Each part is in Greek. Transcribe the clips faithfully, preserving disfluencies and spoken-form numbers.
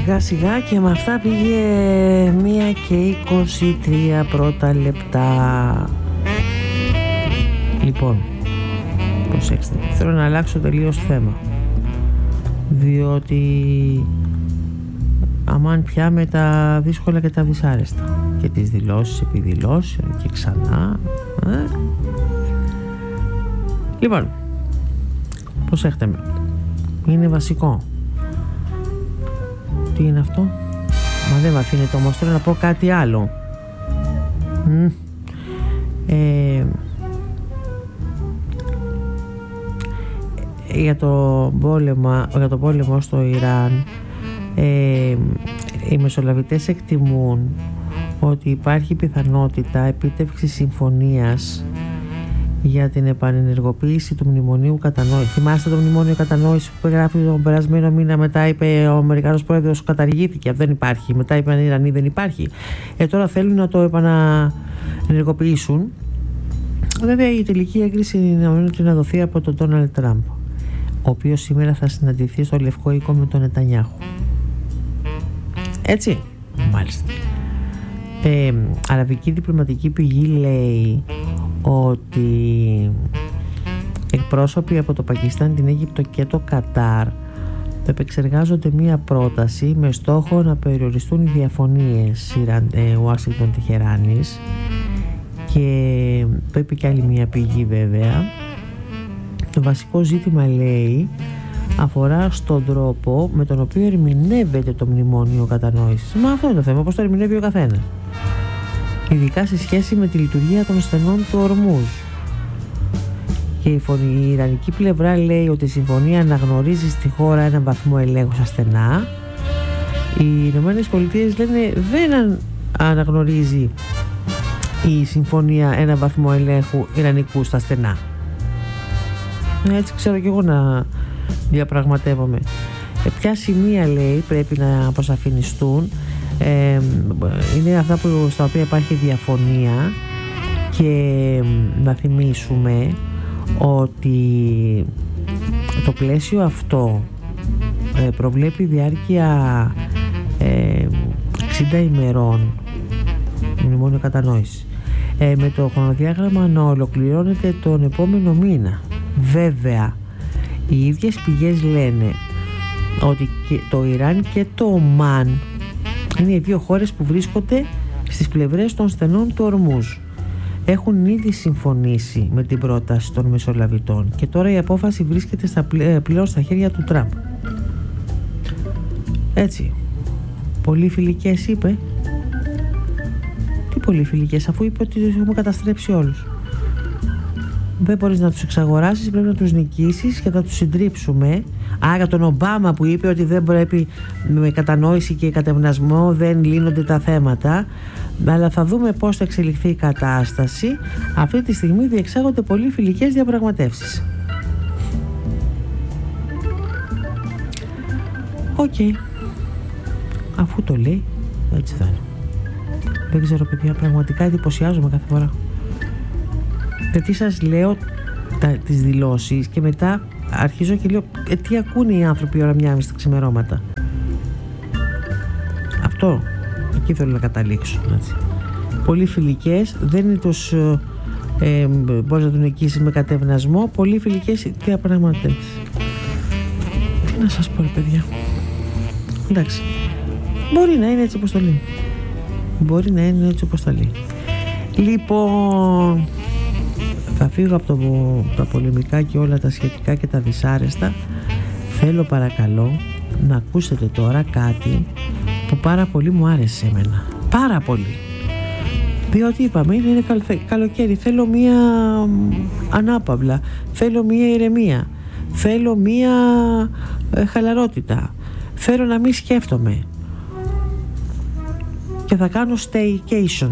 σιγά σιγά και με αυτά πήγε μία και είκοσι τρία πρώτα λεπτά. Λοιπόν, προσέξτε, θέλω να αλλάξω τελείως θέμα, διότι αμάν πια με τα δύσκολα και τα δυσάρεστα και τις δηλώσεις επί δηλώσεων και ξανά ε. Λοιπόν, προσέχτε με, είναι βασικό. Τι είναι αυτό? Μα δεν με αφήνετε όμως, θέλω να πω κάτι άλλο. Mm. Ε, για το πόλεμο, για το πόλεμο στο Ιράν, ε, οι μεσολαβητές εκτιμούν ότι υπάρχει πιθανότητα επίτευξης συμφωνίας για την επανενεργοποίηση του μνημονίου κατανόησης. Θυμάστε το μνημόνιο κατανόησης που γράφει τον περασμένο μήνα? Μετά είπε ο Αμερικανός πρόεδρος καταργήθηκε, δεν υπάρχει. Μετά είπαν οι Ιρανοί δεν υπάρχει. Ε, τώρα θέλουν να το επανενεργοποιήσουν. Βέβαια η τελική έγκριση είναι να δοθεί από τον Ντόναλντ Τραμπ, ο οποίος σήμερα θα συναντηθεί στο Λευκό Οίκο με τον Νετανιάχου. Έτσι, μάλιστα. Ε, αραβική διπλωματική πηγή λέει ότι εκπρόσωποι από το Πακιστάν, την Αίγυπτο και το Κατάρ επεξεργάζονται μία πρόταση με στόχο να περιοριστούν οι διαφωνίες Ουάσιγκτον-Τεχεράνης, και το είπε και άλλη μία πηγή βέβαια. Το βασικό ζήτημα, λέει, αφορά στον τρόπο με τον οποίο ερμηνεύεται το μνημόνιο κατανόησης. Μα αυτό είναι το θέμα, πώς το ερμηνεύει ο καθένας, ειδικά σε σχέση με τη λειτουργία των στενών του Ορμούζ. Και η, φωνή, η ιρανική πλευρά λέει ότι η συμφωνία αναγνωρίζει στη χώρα έναν βαθμό ελέγχου στα στενά. Οι Ηνωμένες Πολιτείες λένε δεν αναγνωρίζει η συμφωνία έναν βαθμό ελέγχου ιρανικού στα στενά. Έτσι ξέρω και εγώ να διαπραγματεύομαι. Ε, ποια σημεία, λέει, πρέπει να αποσαφινιστούν, ε, είναι αυτά που, στα οποία υπάρχει διαφωνία, και να θυμίσουμε ότι το πλαίσιο αυτό ε, προβλέπει διάρκεια ε, εξήντα ημερών μνημόνιο κατανόηση, ε, με το χρονοδιάγραμμα να ολοκληρώνεται τον επόμενο μήνα. Βέβαια, οι ίδιες πηγές λένε ότι και το Ιράν και το Ομάν είναι οι δύο χώρες που βρίσκονται στις πλευρές των στενών του Ορμούζ. Έχουν ήδη συμφωνήσει με την πρόταση των μεσολαβητών και τώρα η απόφαση βρίσκεται στα πλέ, πλέον στα χέρια του Τραμπ. Έτσι, πολύ φιλικές είπε. Τι πολύ φιλικές, αφού είπε ότι τους έχουμε καταστρέψει όλους. Δεν μπορείς να τους εξαγοράσεις, πρέπει να τους νικήσεις και να τους συντρίψουμε. Άρα τον Ομπάμα που είπε ότι δεν πρέπει με κατανόηση και κατευνασμό δεν λύνονται τα θέματα, αλλά θα δούμε πώς θα εξελιχθεί η κατάσταση. Αυτή τη στιγμή διεξάγονται πολύ φιλικές διαπραγματεύσεις. Οκ, okay. Αφού το λέει, έτσι θα είναι. Δεν ξέρω, παιδιά, πραγματικά εντυπωσιάζομαι κάθε φορά. Γιατί σας λέω τα, τις δηλώσεις και μετά αρχίζω και λέω ε, τι ακούνε οι άνθρωποι ώρα μια στα ξημερώματα. Αυτό, εκεί θέλω να καταλήξω, έτσι. Πολύ φιλικές, δεν είναι τους ε, μπορείς να τον νικήσεις με κατευνασμό. Πολύ φιλικές διαπραγματεύσεις. Τι να σας πω, ρε παιδιά. Εντάξει, μπορεί να είναι έτσι όπως το λέει. Μπορεί να είναι έτσι όπως το λέει. Λοιπόν, θα φύγω από το, τα πολεμικά και όλα τα σχετικά και τα δυσάρεστα. Θέλω παρακαλώ να ακούσετε τώρα κάτι που πάρα πολύ μου άρεσε εμένα. Πάρα πολύ. Διότι είπαμε είναι καλοκαίρι. Θέλω μία ανάπαυλα. Θέλω μία ηρεμία. Θέλω μία ε, χαλαρότητα. Θέλω να μην σκέφτομαι. Και θα κάνω staycation.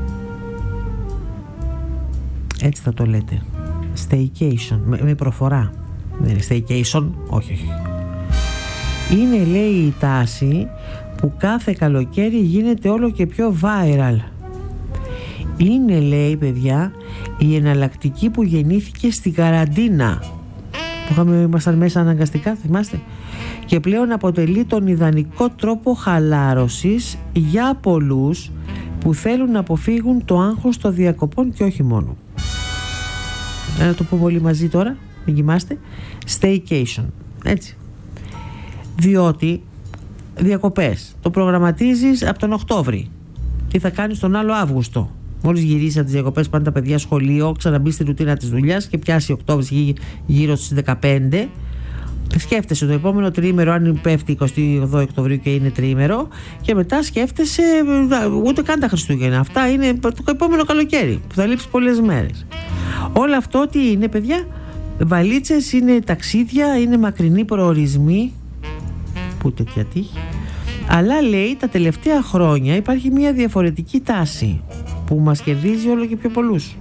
Έτσι θα το λέτε. Staycation. Με, με προφορά. Δεν είναι staycation. Όχι, όχι. Είναι, λέει, η τάση που κάθε καλοκαίρι γίνεται όλο και πιο viral. Είναι, λέει, παιδιά, η εναλλακτική που γεννήθηκε στην καραντίνα. Που είχαμε, ήμασταν μέσα αναγκαστικά, θυμάστε. και πλέον αποτελεί τον ιδανικό τρόπο χαλάρωσης για πολλούς που θέλουν να αποφύγουν το άγχος των διακοπών και όχι μόνο. Να το πούμε όλοι μαζί τώρα, μην κοιμάστε. Staycation, έτσι. Διότι διακοπές το προγραμματίζεις από τον Οκτώβρη. Τι θα κάνεις τον άλλο Αύγουστο. Μόλις γυρίσεις από τις διακοπές, πάνε τα παιδιά σχολείο, ξαναμπεί στη ρουτίνα της δουλειάς και πιάσει Οκτώβρης γύρω στις δεκαπέντε. Σκέφτεσαι το επόμενο τριήμερο, αν πέφτει εικοστή ογδόη Οκτωβρίου και είναι τριήμερο, και μετά σκέφτεσαι ούτε καν τα Χριστούγεννα. Αυτά είναι το επόμενο καλοκαίρι που θα λείψει πολλές μέρες. Όλο αυτό τι είναι, παιδιά? Βαλίτσες, είναι ταξίδια, είναι μακρινοί προορισμοί. Που τέτοια τύχη. Αλλά λέει τα τελευταία χρόνια υπάρχει μια διαφορετική τάση που μας κερδίζει όλο και πιο πολλούς.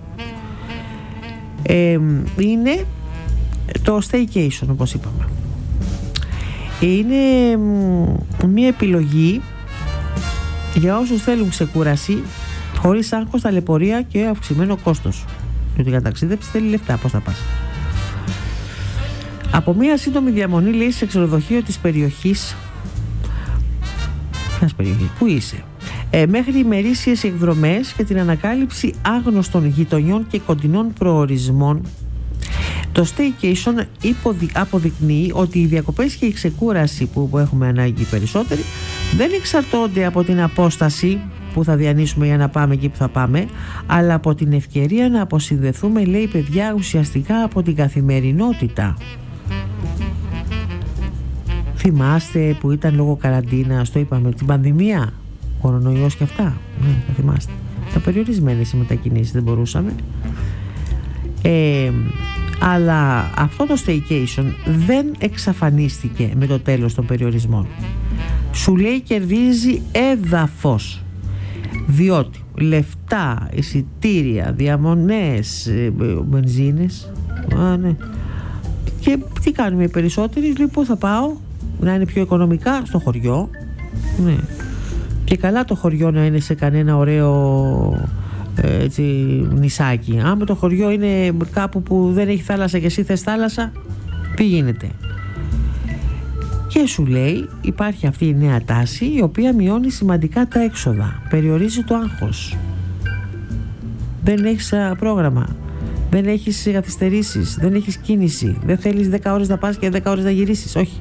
Ε, είναι το staycation, όπως είπαμε. Είναι μια επιλογή για όσους θέλουν ξεκούραση χωρίς άγχος, ταλαιπωρία και αυξημένο κόστος. Γιατί για ταξίδεψη θέλει λεφτά, πώς θα πας. Από μια σύντομη διαμονή, λέει, σε ξενοδοχείο της περιοχής, ποιας περιοχής, πού είσαι, ε, μέχρι ημερήσιες εκδρομές και την ανακάλυψη άγνωστων γειτονιών και κοντινών προορισμών, το staycation αποδεικνύει ότι οι διακοπές και η ξεκούραση που έχουμε ανάγκη περισσότεροι δεν εξαρτώνται από την απόσταση που θα διανύσουμε για να πάμε εκεί που θα πάμε, αλλά από την ευκαιρία να αποσυνδεθούμε, λέει, παιδιά, ουσιαστικά από την καθημερινότητα. Θυμάστε που ήταν λόγω καραντίνας, το είπαμε, την πανδημία, κορονοϊός και αυτά? Ναι, τα θυμάστε. Τα περιορισμένες οι μετακινήσεις, δεν μπορούσαμε. Ε, αλλά αυτό το staycation δεν εξαφανίστηκε με το τέλος των περιορισμών. Σου λέει κερδίζει έδαφος, διότι λεφτά, εισιτήρια, διαμονές, μπενζίνες, α, ναι. Και τι κάνουμε οι περισσότεροι? Λοιπόν, πού θα πάω να είναι πιο οικονομικά? Στο χωριό, ναι. Και καλά το χωριό να είναι σε κανένα ωραίο έτσι, νησάκι. Άμα το χωριό είναι κάπου που δεν έχει θάλασσα και εσύ θες θάλασσα, τι γίνεται? Και σου λέει υπάρχει αυτή η νέα τάση, η οποία μειώνει σημαντικά τα έξοδα, περιορίζει το άγχος. Δεν έχεις πρόγραμμα, δεν έχεις καθυστερήσεις, δεν έχεις κίνηση, δεν θέλεις δέκα ώρες να πας και δέκα ώρες να γυρίσεις, όχι.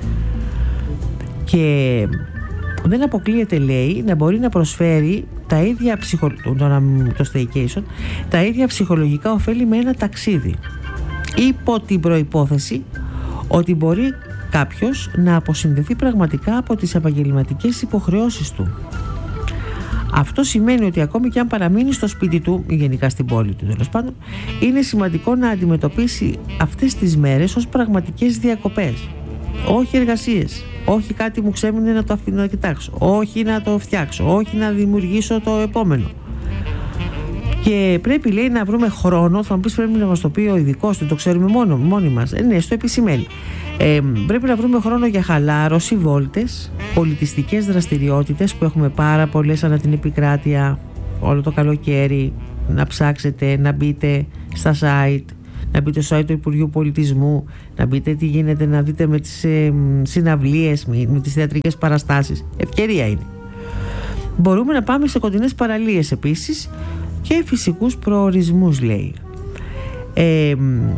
Και δεν αποκλείεται, λέει, να μπορεί να προσφέρει τα ίδια ψυχο... το staycation, τα ίδια ψυχολογικά ωφέλη με ένα ταξίδι, υπό την προϋπόθεση ότι μπορεί κάποιος να αποσυνδεθεί πραγματικά από τις επαγγελματικές υποχρεώσεις του. Αυτό σημαίνει ότι ακόμη και αν παραμείνει στο σπίτι του ή γενικά στην πόλη του, τέλος πάντων, είναι σημαντικό να αντιμετωπίσει αυτές τις μέρες ως πραγματικές διακοπές. Όχι εργασίες, όχι κάτι μου ξέμεινε να το αφήνω να κοιτάξω, όχι να το φτιάξω, όχι να δημιουργήσω το επόμενο. Και πρέπει, λέει, να βρούμε χρόνο. Θα μου πεις, πρέπει να μας το πει ο ειδικός, το ξέρουμε μόνο, μόνοι μας. Ε, ναι, στο επισημαίνει. Ε, πρέπει να βρούμε χρόνο για χαλάρωση, βόλτες, πολιτιστικές δραστηριότητες που έχουμε πάρα πολλές ανά την επικράτεια όλο το καλοκαίρι. Να ψάξετε, να μπείτε στα site, να μπείτε στο site του Υπουργείου Πολιτισμού, να μπείτε τι γίνεται, να δείτε με τις ε, συναυλίες, με, με τις θεατρικές παραστάσεις. Ευκαιρία είναι. Μπορούμε να πάμε σε κοντινές παραλίες επίσης και φυσικούς προορισμούς, λέει. Ε,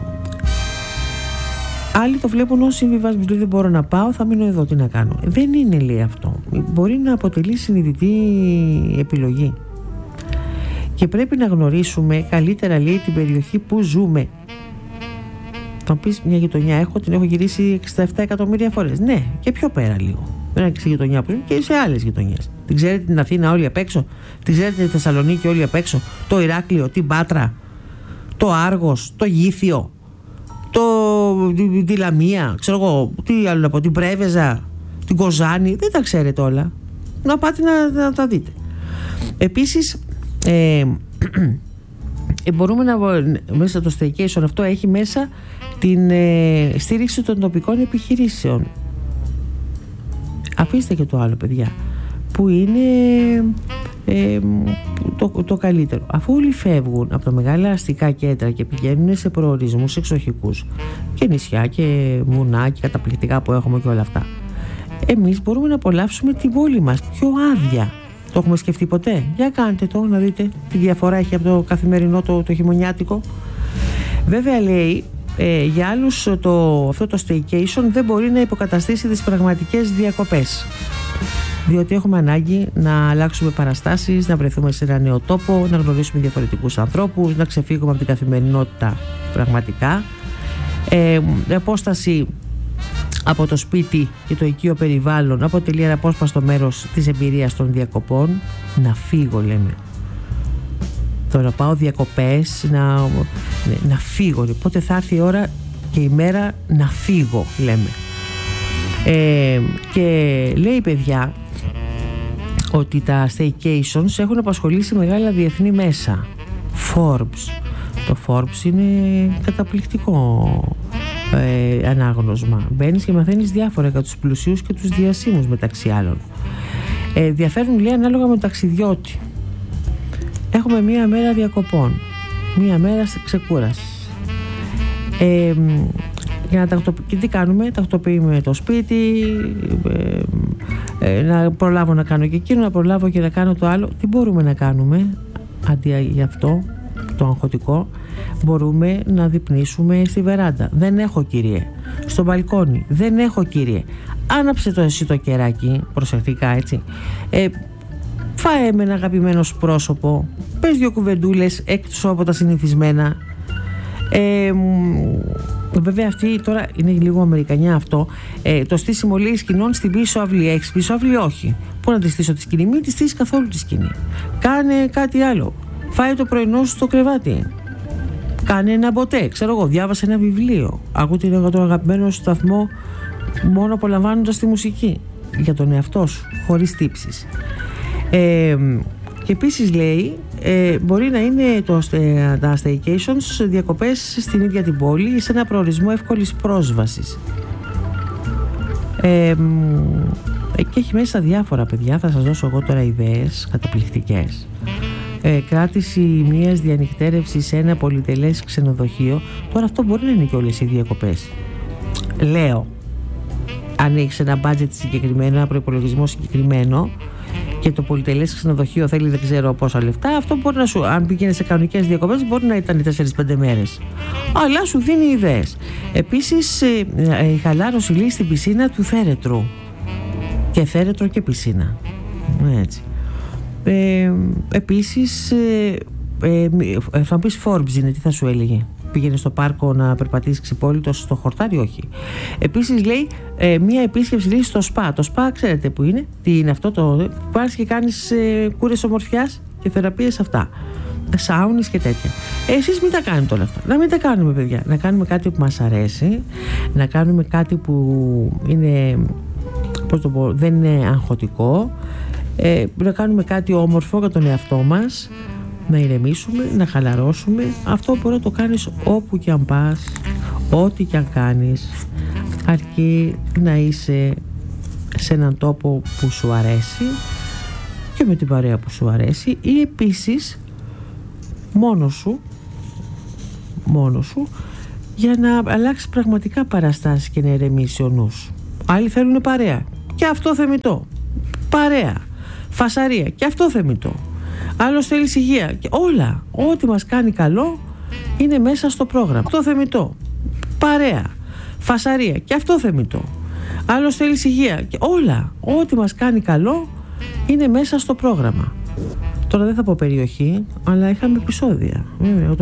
άλλοι το βλέπουν ως συμβιβασμούς, λέει, δεν μπορώ να πάω, θα μείνω εδώ, τι να κάνω? Δεν είναι, λέει, αυτό. Μπορεί να αποτελεί συνειδητή επιλογή. Και πρέπει να γνωρίσουμε καλύτερα, λέει, την περιοχή που ζούμε. Θα μου πεις, μια γειτονιά έχω, την έχω γυρίσει εξήντα επτά εκατομμύρια φορές. Ναι, και πιο πέρα λίγο. Δεν είναι σε γειτονιά που ζούμε και σε άλλες γειτονιές. Την ξέρετε την Αθήνα όλη απ' έξω, την ξέρετε τη Θεσσαλονίκη όλη απ' έξω, το Ηράκλειο, την Πάτρα, το Άργος, το Γήθιο, το, τη, τη Λαμία, ξέρω εγώ, τι άλλο να πω, την Πρέβεζα, την Κοζάνη, δεν τα ξέρετε όλα. Να πάτε να, να τα δείτε. Επίσης, ε, ε, μπορούμε να, μέσα το staycation αυτό έχει μέσα την ε, στήριξη των τοπικών επιχειρήσεων. Αφήστε και το άλλο, παιδιά, που είναι ε, το, το καλύτερο. Αφού όλοι φεύγουν από τα μεγάλα αστικά κέντρα και πηγαίνουν σε προορισμούς εξοχικούς και νησιά και βουνά και καταπληκτικά που έχουμε και όλα αυτά, εμείς μπορούμε να απολαύσουμε την πόλη μας πιο άδεια. Το έχουμε σκεφτεί ποτέ? Για κάντε το να δείτε τι διαφορά έχει από το καθημερινό το, το χειμωνιάτικο. Βέβαια λέει, ε, για άλλους το, αυτό το staycation δεν μπορεί να υποκαταστήσει τις πραγματικές διακοπές, διότι έχουμε ανάγκη να αλλάξουμε παραστάσεις, να βρεθούμε σε ένα νέο τόπο, να γνωρίσουμε διαφορετικούς ανθρώπους, να ξεφύγουμε από την καθημερινότητα πραγματικά. Ε, η απόσταση από το σπίτι και το οικείο περιβάλλον αποτελεί ένα απόσπαστο μέρος της εμπειρίας των διακοπών. Να φύγω, λέμε. Το να πάω διακοπές, να, να φύγω. Πότε θα έρθει η ώρα και η μέρα να φύγω, λέμε. Ε, και λέει, παιδιά, ότι τα staycations έχουν απασχολήσει μεγάλα διεθνή μέσα. Forbes. Το Forbes είναι καταπληκτικό ε, ανάγνωσμα. Μπαίνεις και μαθαίνεις διάφορα για τους πλουσίους και τους διασύμους, μεταξύ άλλων. Ε, διαφέρουν, λέει, ανάλογα με το ταξιδιώτη. Έχουμε μία μέρα διακοπών, μία μέρα ξεκούρασης. Ε, για να τακτοποιήσουμε, και τι κάνουμε? Τακτοποιούμε το σπίτι, ε, ε, να προλάβω να κάνω και εκείνο, να προλάβω και να κάνω το άλλο. Τι μπορούμε να κάνουμε αντί για αυτό το αγχωτικό? Μπορούμε να δειπνήσουμε στη βεράντα. Δεν έχω, κύριε. Στο μπαλκόνι. Δεν έχω, κύριε. Άναψε το εσύ το κεράκι, προσεκτικά, έτσι. Ε, φάε με ένα αγαπημένο σου πρόσωπο. Πες δύο κουβεντούλες έξω από τα συνηθισμένα. Ε, βέβαια αυτή τώρα είναι λίγο αμερικανιά αυτό. Ε, το στήσιμο, λέει, σκηνών στην πίσω αυλή. Έχεις πίσω αυλή? Όχι. Πού να τη στήσω τη σκηνή? Μην τη στήσεις καθόλου τη σκηνή. Κάνε κάτι άλλο. Φάε το πρωινό σου στο κρεβάτι. Κάνε ένα μποτέ. Ξέρω εγώ, διάβασε ένα βιβλίο. Ακούτε τον αγαπημένο σου σταθμό, μόνο απολαμβάνοντας τη μουσική. Για τον εαυτό σου, χωρίς τύψεις. Ε, και επίσης λέει, ε, μπορεί να είναι το, τα staycations διακοπές στην ίδια την πόλη, σε ένα προορισμό εύκολης πρόσβασης. Ε, και έχει μέσα διάφορα, παιδιά. Θα σας δώσω εγώ τώρα ιδέες καταπληκτικές. Ε, κράτηση μιας διανυκτέρευσης σε ένα πολυτελές ξενοδοχείο. Τώρα αυτό μπορεί να είναι και όλες οι διακοπές. Λέω, αν έχεις ένα budget συγκεκριμένο, ένα προϋπολογισμό συγκεκριμένο και το πολυτελές ξενοδοχείο θέλει δεν ξέρω πόσα λεφτά, αυτό μπορεί να σου, αν πήγαινε σε κανονικές διακοπές, μπορεί να ήταν τέσσερις πέντε μέρες. Αλλά σου δίνει ιδέες. Επίσης, ε, ε, η χαλάρωση, λέει, στην πισίνα του Θέρετρου. Και Θέρετρο και πισίνα. Έτσι. Ε, επίσης, ε, ε, ε, θα μου πεις Forbes είναι, τι θα σου έλεγε? Πήγαινε στο πάρκο να περπατήσεις ξυπόλυτος στο χορτάρι? Όχι. Επίσης, λέει, ε, μία επίσκεψη, λέει, στο σπα. Το σπα, ξέρετε που είναι? Τι είναι αυτό? Το πας και κάνεις ε, κούρες ομορφιάς και θεραπείες αυτά, σάουνες και τέτοια. Ε, εσείς μην τα κάνετε όλα αυτά. Να μην τα κάνουμε, παιδιά. Να κάνουμε κάτι που μας αρέσει, να κάνουμε κάτι που είναι, πώς το πω, δεν είναι αγχωτικό. Ε, να κάνουμε κάτι όμορφο για τον εαυτό μας, να ηρεμήσουμε, να χαλαρώσουμε. Αυτό μπορεί να το κάνεις όπου και αν πας, ό,τι και αν κάνεις, αρκεί να είσαι σε έναν τόπο που σου αρέσει και με την παρέα που σου αρέσει, ή επίσης μόνος σου μόνος σου για να αλλάξει πραγματικά παραστάσεις και να ηρεμήσει ο νους. Άλλοι θέλουν παρέα και αυτό θεμιτό, παρέα, φασαρία και αυτό θεμιτό. Άλλος θέλει ησυχία και όλα, ό,τι μας κάνει καλό είναι μέσα στο πρόγραμμα. Αυτό θεμιτό, παρέα, φασαρία και αυτό θεμιτό. Άλλος θέλει ησυχία και όλα, ό,τι μας κάνει καλό είναι μέσα στο πρόγραμμα. Τώρα δεν θα πω περιοχή, αλλά είχαμε επεισόδια.